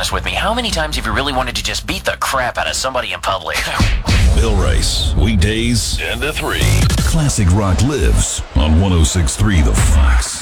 honest with me. How many times have you really wanted to just beat the crap out of somebody in public? Bill Rice, weekdays 10 to 3. Classic rock lives on 106.3 The Fox.